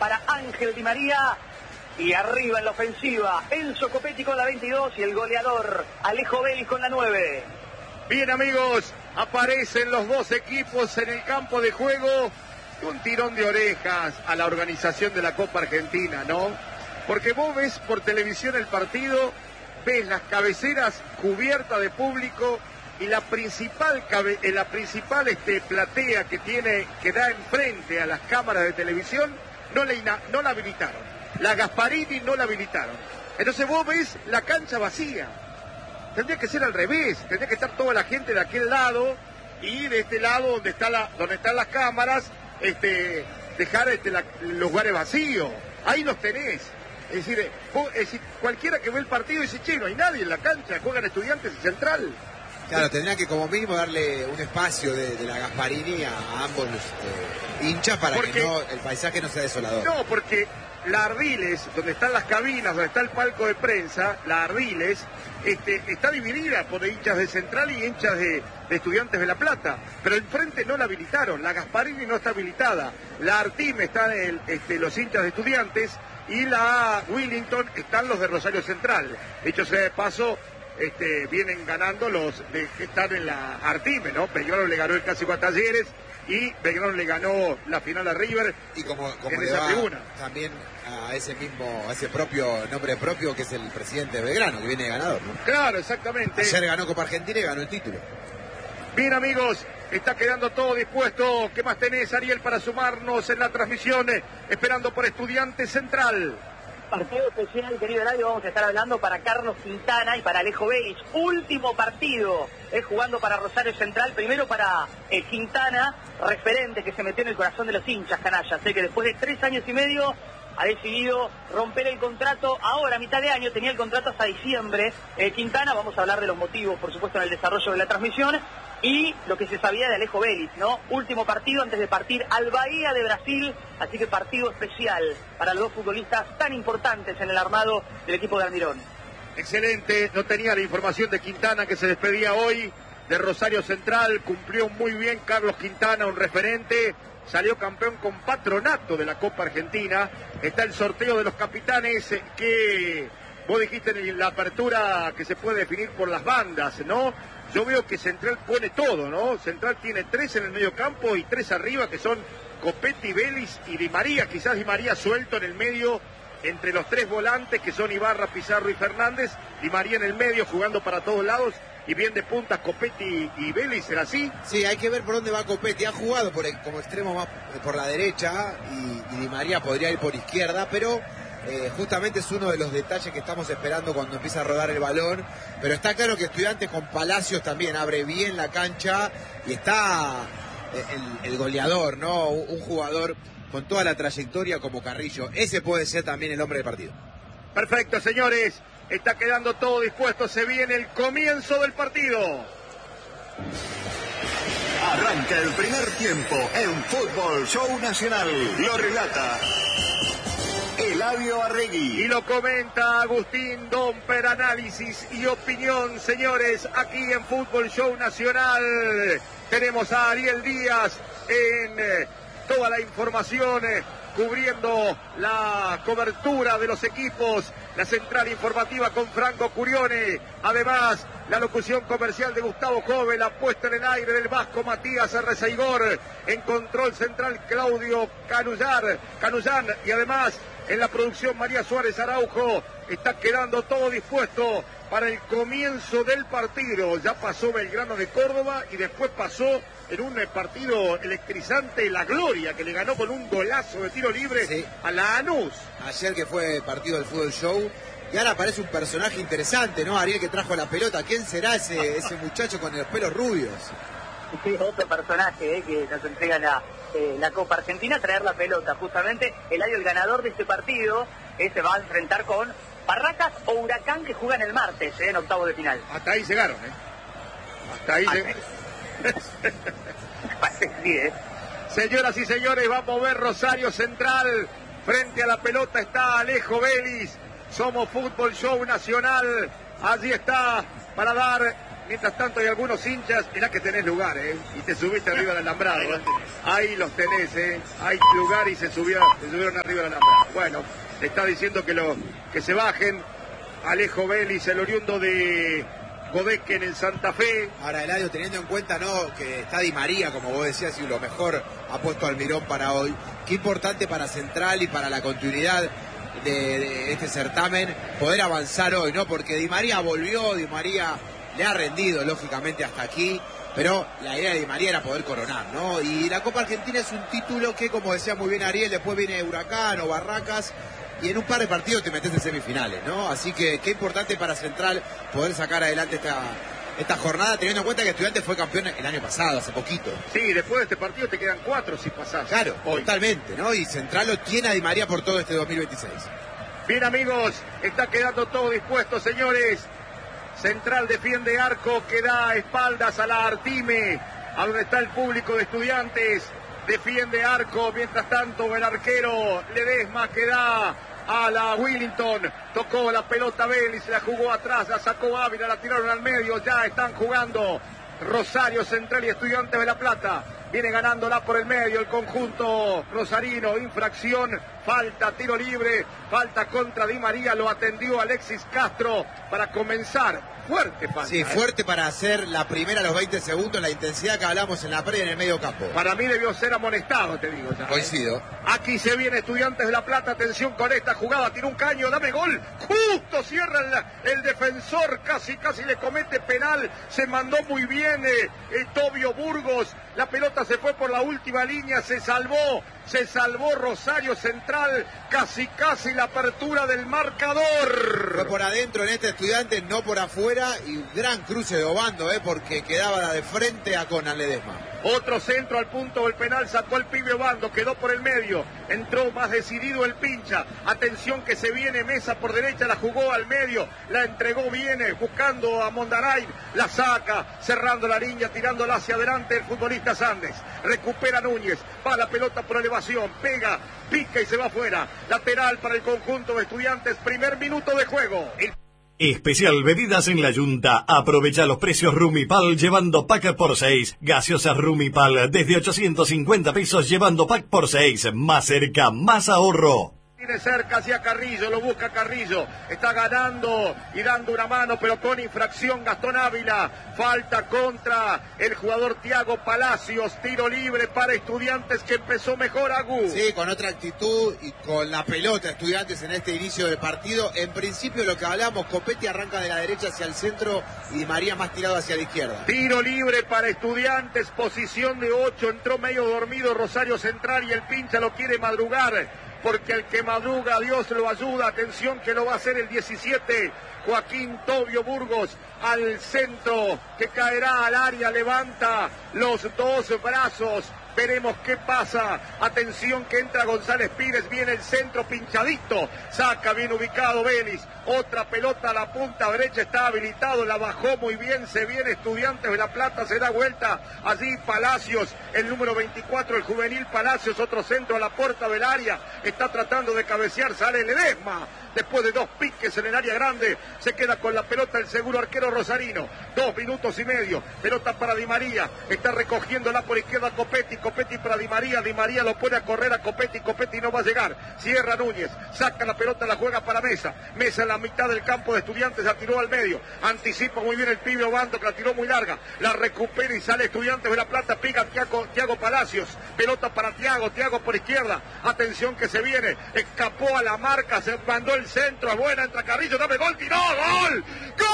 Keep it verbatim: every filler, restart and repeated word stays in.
para Ángel Di María. Y arriba en la ofensiva, Enzo Copetti con la veintidós y el goleador Alejo Vélez con la nueve. Bien, amigos, aparecen los dos equipos en el campo de juego. Un tirón de orejas a la organización de la Copa Argentina, ¿no? Porque vos ves por televisión el partido, ves las cabeceras cubiertas de público y la principal, cabe, la principal este, platea que tiene, que da enfrente a las cámaras de televisión, no, le, no la habilitaron. La Gasparini no la habilitaron. Entonces vos ves la cancha vacía. Tendría que ser al revés, tendría que estar toda la gente de aquel lado y de este lado donde está la, donde están las cámaras, este, dejar este, la, los lugares vacíos. Ahí los tenés. Es decir, vos, es decir, cualquiera que ve el partido dice, che, no hay nadie en la cancha, juegan Estudiantes y Central. Claro, tendrán que como mínimo darle un espacio de, de la Gasparini a, a ambos eh, hinchas para porque, que no, el paisaje no sea desolador. No, porque la Ardiles, donde están las cabinas, donde está el palco de prensa, la Ardiles, este, está dividida por hinchas de Central y hinchas de, de Estudiantes de La Plata. Pero enfrente no la habilitaron, la Gasparini no está habilitada. La Artime está en el, este, los hinchas de Estudiantes y la Willington están los de Rosario Central. Dicho sea de paso, este, vienen ganando los de, que están en la Artime, ¿no? Belgrano le ganó el clásico a Talleres y Belgrano le ganó la final a River. Y como, como en le esa va tribuna también a ese mismo, a ese propio nombre propio que es el presidente de Belgrano, que viene de ganador, ¿no? Claro, exactamente. Ayer ganó Copa Argentina y ganó el título. Bien, amigos, está quedando todo dispuesto. ¿Qué más tenés, Ariel, para sumarnos en la transmisión? Esperando por Estudiantes Central. Partido especial, querido Eladio, vamos a estar hablando para Carlos Quintana y para Alejo Vélez. Último partido, es jugando para Rosario Central, primero para eh, Quintana, referente que se metió en el corazón de los hinchas, canallas. Sé que después de tres años y medio ha decidido romper el contrato, ahora a mitad de año, tenía el contrato hasta diciembre. Eh, Quintana, vamos a hablar de los motivos, por supuesto, en el desarrollo de la transmisión. Y lo que se sabía de Alejo Vélez, ¿no? Último partido antes de partir al Bahía de Brasil, así que partido especial para los dos futbolistas tan importantes en el armado del equipo de Almirón. Excelente, no tenía la información de Quintana que se despedía hoy de Rosario Central, cumplió muy bien Carlos Quintana, un referente, salió campeón con Patronato de la Copa Argentina, está el sorteo de los capitanes que vos dijiste en la apertura que se puede definir por las bandas, ¿no? Yo veo que Central pone todo, ¿no? Central tiene tres en el medio campo y tres arriba, que son Copetti, Vélez y Di María. Quizás Di María suelto en el medio entre los tres volantes, que son Ibarra, Pizarro y Fernández. Di María en el medio, jugando para todos lados. Y bien de puntas Copetti y Vélez, ¿será así? Sí, hay que ver por dónde va Copetti. Ha jugado por el, como extremo más por la derecha y, y Di María podría ir por izquierda, pero... Eh, justamente es uno de los detalles que estamos esperando cuando empieza a rodar el balón, pero está claro que Estudiantes con Palacios también abre bien la cancha y está el, el goleador, ¿no? Un jugador con toda la trayectoria como Carrillo, ese puede ser también el hombre del partido. Perfecto, señores, está quedando todo dispuesto, se viene el comienzo del partido. Arranca el primer tiempo en Fútbol Show Nacional, lo relata Eladio Arregui. Y lo comenta Agustín Domper, análisis y opinión, señores, aquí en Fútbol Show Nacional. Tenemos a Ariel Díaz en eh, toda la información, eh, cubriendo la cobertura de los equipos, la central informativa con Franco Curione, además la locución comercial de Gustavo Jove, la puesta en el aire del vasco Matías Arreceigor, en control central Claudio Canullar, Canullán, y además en la producción María Suárez Araujo. Está quedando todo dispuesto para el comienzo del partido. Ya pasó Belgrano de Córdoba y después pasó en un partido electrizante La Gloria, que le ganó con un golazo de tiro libre, sí, a la Lanús. Ayer que fue partido del Fútbol Show. Y ahora aparece un personaje interesante, ¿no? Ariel, que trajo la pelota. ¿Quién será ese, ese muchacho con los pelos rubios? Sí, otro personaje eh, que nos entrega la, eh, la Copa Argentina, traer la pelota. Justamente Eladio, el ganador de este partido, eh, se va a enfrentar con Barracas o Huracán, que juegan el martes eh, en octavo de final. Hasta ahí llegaron, ¿eh? Hasta ahí llegaron. Sí, ¿eh? Señoras y señores, va a mover Rosario Central. Frente a la pelota está Alejo Vélez. Somos Fútbol Show Nacional. Allí está para dar. Mientras tanto hay algunos hinchas. Mirá que tenés lugar, ¿eh? Y te subiste arriba del alambrado, ¿eh? Ahí los tenés, ¿eh? Hay lugar y se, subió, se subieron arriba de la alambrada. Bueno, está diciendo que, lo, que se bajen. Alejo Vélez, el oriundo de Godesque en el Santa Fe. Ahora, Eladio, teniendo en cuenta, ¿no?, que está Di María, como vos decías, y lo mejor ha puesto Almirón para hoy. Qué importante para Central y para la continuidad de, de este certamen poder avanzar hoy, ¿no? Porque Di María volvió, Di María le ha rendido, lógicamente, hasta aquí. Pero la idea de Di María era poder coronar, ¿no? Y la Copa Argentina es un título que, como decía muy bien Ariel, después viene Huracán o Barracas, y en un par de partidos te metes en semifinales, ¿no? Así que qué importante para Central poder sacar adelante esta, esta jornada, teniendo en cuenta que Estudiantes fue campeón el año pasado, hace poquito. Sí, después de este partido te quedan cuatro si pasás. Claro, hoy. Totalmente, ¿no? Y Central lo tiene a Di María por todo este dos mil veintiséis. Bien, amigos, está quedando todo dispuesto, señores. Central defiende arco que da espaldas a la Artime, a donde está el público de Estudiantes. Defiende arco, mientras tanto el arquero Ledesma que da a la Willington. Tocó la pelota Vélez, la jugó atrás, la sacó Ávila, la tiraron al medio. Ya están jugando Rosario Central y Estudiantes de La Plata. Viene ganándola por el medio el conjunto rosarino. Infracción, falta, tiro libre, falta contra Di María. Lo atendió Alexis Castro para comenzar. Fuerte falta. Sí, ¿eh? fuerte para hacer la primera a los veinte segundos, la intensidad que hablamos en la previa en el medio campo. Para mí debió ser amonestado, te digo ya. Coincido. ¿eh? Aquí se viene Estudiantes de La Plata, atención con esta jugada, tiene un caño, dame gol, justo cierra el, el defensor, casi casi le comete penal, se mandó muy bien eh, eh, Tobio Burgos, la pelota se fue por la última línea, se salvó, se salvó Rosario Central, casi casi la apertura del marcador. Fue por adentro en este Estudiante, no por afuera, y un gran cruce de Obando, eh, porque quedaba de frente a Conan Ledesma. Otro centro al punto del penal, sacó el pibe Obando, quedó por el medio, entró más decidido el Pincha, atención que se viene Mesa por derecha, la jugó al medio, la entregó, viene buscando a Mondaray, la saca, cerrando la línea, tirándola hacia adelante el futbolista Sandes, recupera Núñez, va la pelota por elevación, pega, pica y se va afuera, lateral para el conjunto de Estudiantes, primer minuto de juego. El... Especial bebidas en la Yunta. Aprovecha los precios Rumipal llevando pack por seis. Gaseosa Rumipal desde ochocientos cincuenta pesos llevando pack por seis. Más cerca, más ahorro. Tiene cerca hacia Carrillo, lo busca Carrillo, está ganando y dando una mano, pero con infracción Gastón Ávila, falta contra el jugador Tiago Palacios, tiro libre para Estudiantes que empezó mejor Agu. Sí, con otra actitud y con la pelota Estudiantes en este inicio de partido. En principio lo que hablamos, Copetti arranca de la derecha hacia el centro y Di María más tirado hacia la izquierda. Tiro libre para Estudiantes, posición de ocho, entró medio dormido Rosario Central y el Pincha lo quiere madrugar. Porque el que madruga, Dios lo ayuda. Atención que lo va a hacer el diecisiete, Joaquín Tobio Burgos, al centro, que caerá al área, levanta los dos brazos. Veremos qué pasa. Atención que entra González Pires, viene el centro pinchadito, saca bien ubicado Vélez, otra pelota a la punta derecha, está habilitado, la bajó muy bien, se viene Estudiantes de La Plata, se da vuelta allí Palacios, el número veinticuatro, el juvenil Palacios, otro centro a la puerta del área, está tratando de cabecear, sale Ledesma, después de dos piques en el área grande, se queda con la pelota el seguro arquero rosarino, dos minutos y medio, pelota para Di María, está recogiéndola por izquierda Copetti, Copetti para Di María, Di María lo pone a correr a Copetti, Copetti no va a llegar, cierra Núñez, saca la pelota, la juega para Mesa, Mesa en la mitad del campo de Estudiantes, la tiró al medio, anticipa muy bien el pibe Obando que la tiró muy larga, la recupera y sale Estudiantes de La Plata, pica Tiago, Tiago Palacios, pelota para Tiago, Tiago por izquierda, atención que se viene, escapó a la marca, se mandó el centro, es buena, entra Carrillo, dame gol, tiró, gol, gol.